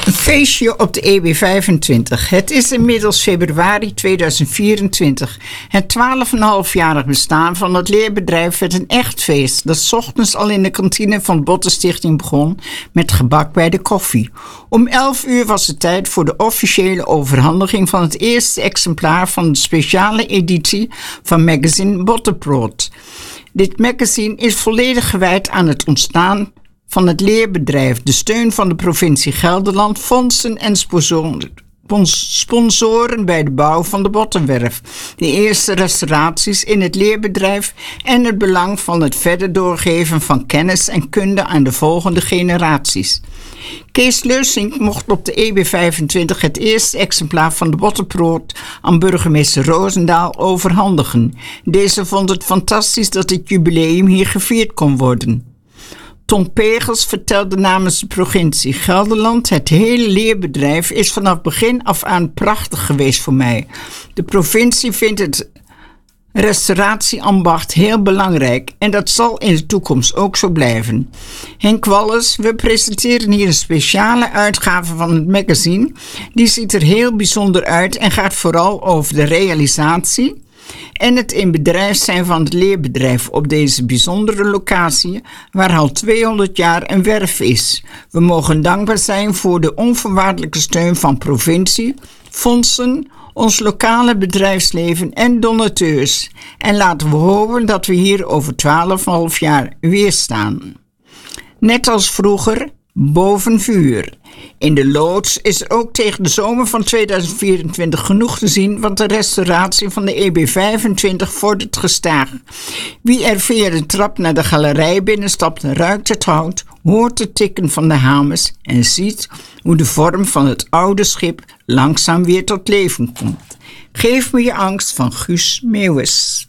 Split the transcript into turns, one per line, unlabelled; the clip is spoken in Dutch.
Een feestje op de EB25. Het is inmiddels februari 2024. Het 12,5-jarig bestaan van het leerbedrijf werd een echt feest dat 's ochtends al in de kantine van Bottenstichting begon met gebak bij de koffie. Om 11 uur was het tijd voor de officiële overhandiging van het eerste exemplaar van de speciale editie van magazine Bottenprot. Dit magazine is volledig gewijd aan het ontstaan van het leerbedrijf, de steun van de provincie Gelderland, fondsen en sponsoren bij de bouw van de Bottenwerf, de eerste restauraties in het leerbedrijf en het belang van het verder doorgeven van kennis en kunde aan de volgende generaties. Kees Leusink mocht op de EB25 het eerste exemplaar van de Bottenprot aan burgemeester Roosendaal overhandigen. Deze vond het fantastisch dat het jubileum hier gevierd kon worden. Tom Pegels vertelde namens de provincie Gelderland: het hele leerbedrijf is vanaf begin af aan prachtig geweest voor mij. De provincie vindt het restauratieambacht heel belangrijk en dat zal in de toekomst ook zo blijven. Henk Wallis, we presenteren hier een speciale uitgave van het magazine. Die ziet er heel bijzonder uit en gaat vooral over de realisatie en het in bedrijf zijn van het leerbedrijf op deze bijzondere locatie waar al 200 jaar een werf is. We mogen dankbaar zijn voor de onvoorwaardelijke steun van provincie, fondsen, ons lokale bedrijfsleven en donateurs. En laten we hopen dat we hier over 12,5 jaar weer staan. Net als vroeger, boven vuur. In de loods is er ook tegen de zomer van 2024 genoeg te zien, want de restauratie van de EB25 vordert gestaag. Wie er via de trap naar de galerij binnenstapt, ruikt het hout, hoort het tikken van de hamers en ziet hoe de vorm van het oude schip langzaam weer tot leven komt. Geef me je angst van Guus Meeuwis.